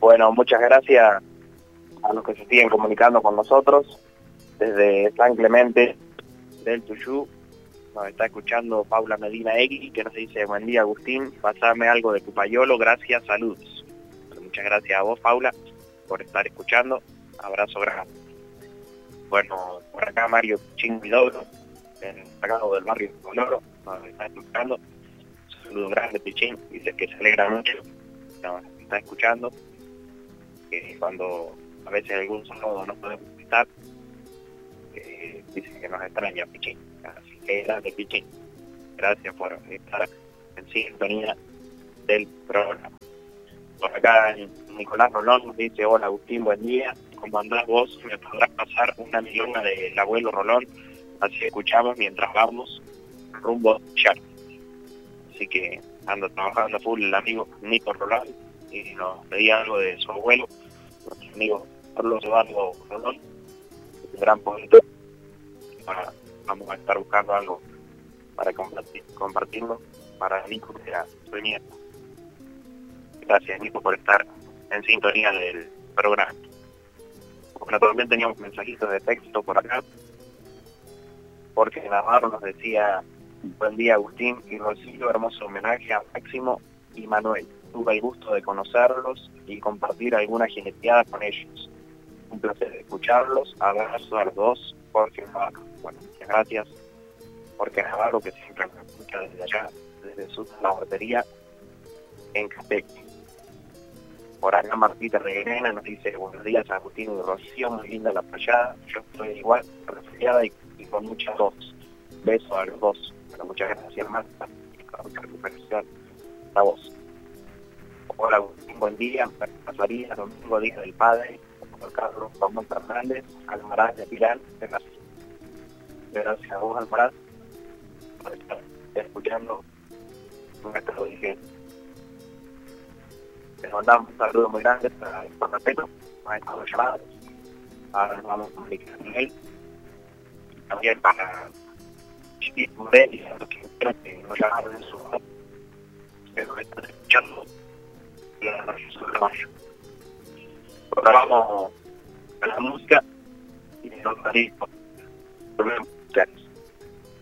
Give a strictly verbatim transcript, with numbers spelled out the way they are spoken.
Bueno, muchas gracias a los que se siguen comunicando con nosotros. Desde San Clemente del Tuyú nos está escuchando Paula Medina Egui, que nos dice: buen día, Agustín, pasame algo de Cupayolo, gracias, saludos. Bueno, muchas gracias a vos, Paula, por estar escuchando. Abrazo grande. Bueno, por acá Mario Chingvidoro, encargado del barrio Coloro, nos está escuchando. Un saludo grande, Pichín, dice que se alegra mucho, nos está escuchando. Que cuando a veces algún sábado no podemos estar, eh, dice que nos extraña, Pichín. Así que grande, Pichín. Gracias por estar en sintonía del programa. Por acá Nicolás Rolón nos dice: hola, Agustín, buen día. ¿Cómo andás vos? ¿Me podrás pasar una milonga del abuelo Rolón? Así escuchamos mientras vamos rumbo a Char. Así que ando trabajando full el amigo Nico Rolón y nos pedía algo de su abuelo, nuestro amigo Carlos Eduardo Rolón, un gran poeta. Para, vamos a estar buscando algo para compartir, compartirlo para Nico, que era su nieto. Gracias, Nico, por estar en sintonía del programa. Bueno, también teníamos mensajitos de texto por acá, porque Navarro nos decía: buen día, Agustín y Rocío, hermoso homenaje a Máximo y Manuel. Tuve el gusto de conocerlos y compartir alguna jineteada con ellos. Un placer escucharlos. Abrazo a los dos, Jorge Navarro. Bueno, muchas gracias, Jorge Navarro, que siempre nos escucha desde allá, desde su laboratoría en Capeque. Por acá Martita Reguerena nos dice: buenos días, Agustín y Rocío, muy linda la playada. Yo estoy igual, resfriada y, y con mucha tos. Besos a los dos. Bueno, muchas gracias, Marta, y con mucha recuperación a vos. Hola, Agustín, buen día. Pasaría domingo, día del padre. Juan Carlos Ramón Fernández, Almaraz de Pirán. Gracias. Gracias a vos, Almaraz, por estar escuchando nuestro dirigente. Les mandamos un saludo muy grande para el respeto, para estos llamados. Ahora nos vamos a comunicar con él. Y también para Chiquito Morel y a los que quieran que nos llamaron en su voz. Espero que estén escuchando la noche sobre mayo. Ahora vamos a la música y nos salimos. Volvemos.